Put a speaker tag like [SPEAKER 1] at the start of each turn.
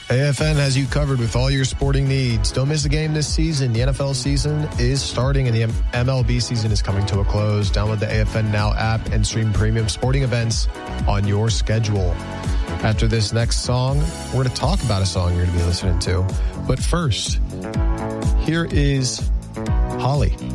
[SPEAKER 1] AFN has you covered with all your sporting needs. Don't miss a game this season. The NFL season is starting and the MLB season is coming to a close. Download the AFN Now app and stream premium sporting events on your schedule. After this next song, we're going to talk about a song you're going to be listening to. But first, here is Holly.